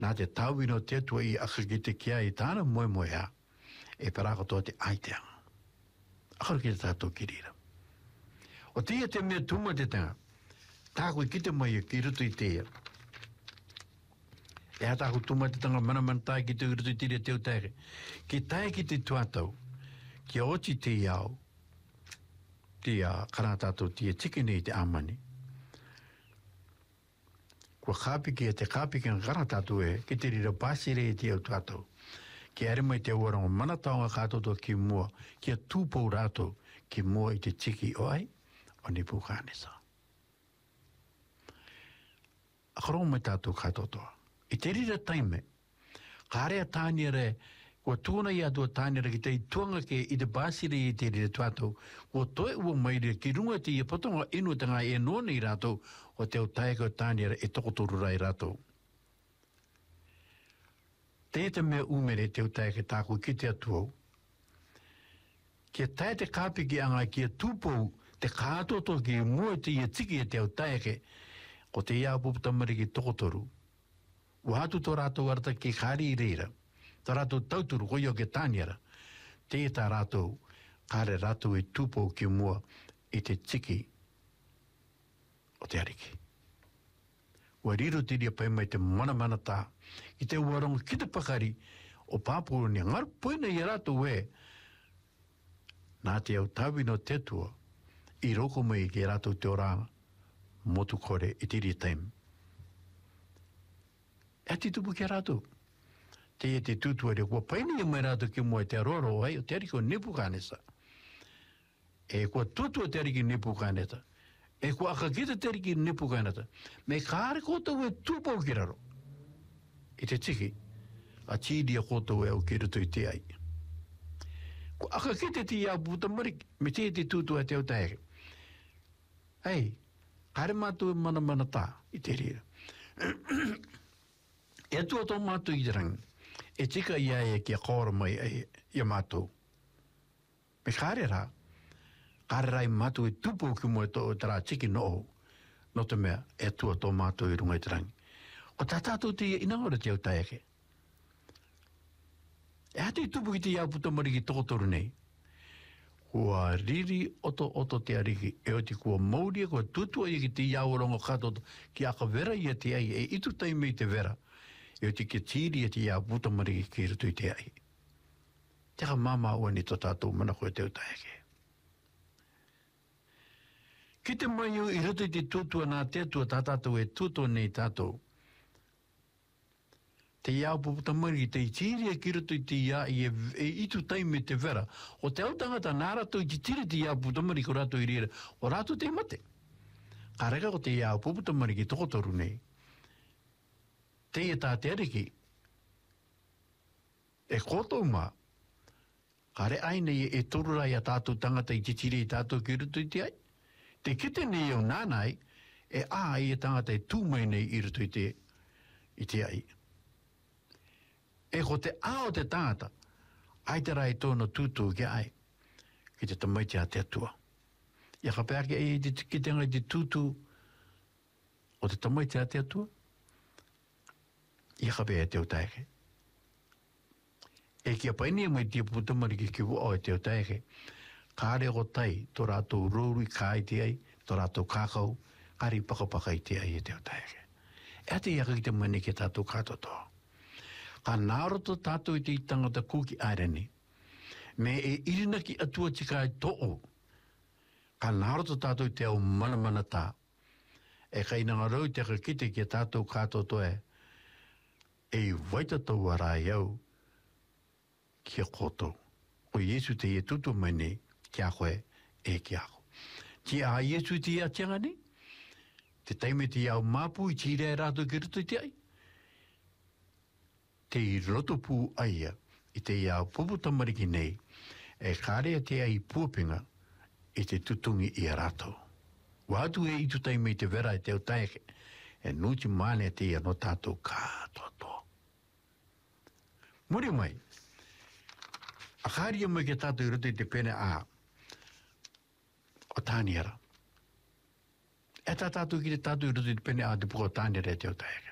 nā te tauino te tua I aka ki te kia I tāna moe moea, e parako toa te aiteanga. Akaro ki te tātou kirira. O tia te mea tuma te tanga, tākoi ki te mai ki rutu I tea. E a tāko tuma te tanga mana tai ki te rutu I tea teo taere. Ki tae ki te tuatau, ki a oti te iau, tia karātātou tia tiki nei te amani. Kua kāpiki e te kāpiki ang karātātou e, ki te rira pāsire e tia tuatau. Ki are mai te uarongo manataonga kātoto ki mua, ki a tūpou rātou ki mua I te tiki o ai, o ni pūkānesa. Akarongo mai tātou kātotoa. I te rira taime, kārea tāniere, kua tūna I atua tāniere ki te tuanga ke I te bāsire I te rira tuatau, kua toe ua maire ki runga te I patonga inu tanga e nōna I rātou, o te o taeko tāniere e tokotoru rai rātou. Te te mea umere te utai ke tāku ki te atuau. Kia tae te kāpiki anga kia tūpou te kātoto ki mua te ia tiki e te utai ke o te ia puputamari ki tokotoru. Wahatu tō rātou arata ki kāri I reira. Tō rātou tauturu koi o ke tāniara. Te tā rātou kāre rātou I tūpou ki mua I te tiki o te ariki. Ua riro tiria pai mai te mana tā. I te uarongo ki te pakari o pāpuru ni ngar poina I rātou e. Nā te au tawino te tua I roko mai ki rātou te oranga motu kore I tiri taim. E te tupu ki rātou. Te e te tutua re kua paini I mai rātou ki mua te aroro ai o te ariko nipu kānesa. E kua tutua te ariki nipu kāneta. E kua aka kita te ariki nipu kāneta. Me kāre kōtau e tūpau ki raro. I te tiki, a tīria kōtau e au ki rutu I te ai. Kua aka kita te ia putamari, me te tutua te au taere. Ei, kāre mātou mana tā I te rira. E atua tō mātou I te rangi. E tika ia e kia kōra mai I a mātou. Me kāre rā, kāre rai mātou e tūpau ki mua tō tā rā tiki no te mea, e atua tō mātou I runga I te rangi. O tā tātou te inangora te au taeke. E hati tupu ki te iau putamari ki tokotoru nei. Kua riri oto te ariki, e oti kua mauria, kua tutua I ki te iau rongo katoto, ki aka vera I te ai, e itu taimei te vera. E oti ki tiri te iau putamari ki rutu I te ai. Teka mama ua ni tō tātou mana koe te au taeke. Ki te maiu I rutu I te tutua nā te atua tā tātou e tutua nei tātou. Te iau puputamari, te itiria ki rutu I te ia e itu taime te vera. O te au tangata nā rato I te tiri te iau puputamari ko rato I rira, o rato te mate. Ka reka ko te iau puputamari ki tokotoru nei. Te e tā te ariki. E kotou mā. Ka re aine e torurai a tātou tangata I te tiri I tātou ki rutu I te ai. Te kite nei au nānai, e e tangata e tūmai nei I rutu I te ai. E ko te ao te tāta, ai te rai tōna tūtū ki ai, ki te tamaiti a te atua. Ia ka pēake ki te ngai te tūtū o te tamaiti a te atua, ia ka pēa te o taeke. E kia paini mai te putamari ki o te o taeke, kāre o tai, tō rātou rōrui kāi te ai, tō rātou kākau, kāri pakapaka I te ai e te o taeke. E ate ia ki te mani ki tātou kātotoa. Ka nāroto tātou I te tangata kuki aireni. Me e irina ki atua tika I to'o. Ka nāroto tātou I te au mana tā. E ka inanga rau te kite ki tātou kātoto e. E waita tau arai au ki a koto. O Yesu te e tutu mai nei ki a koe e ki a ko. Ti a Yesu te a tianga ni? Te taime te au māpu I tira e rātou ki rutu I te ai. Te I roto pū aia I te iau puputamari ki nei e kārea te ai pūpinga I te tutungi I a rātou. Wātu e itu taimei te vera I te au taeke e nuti māne te ia no tātou kātoto. Muri mai, a kāria mai ke tātou I roto I te pene a o tāniara. E tā tātou ki te tātou I roto I te pene a te puko tāniara e te au taeke.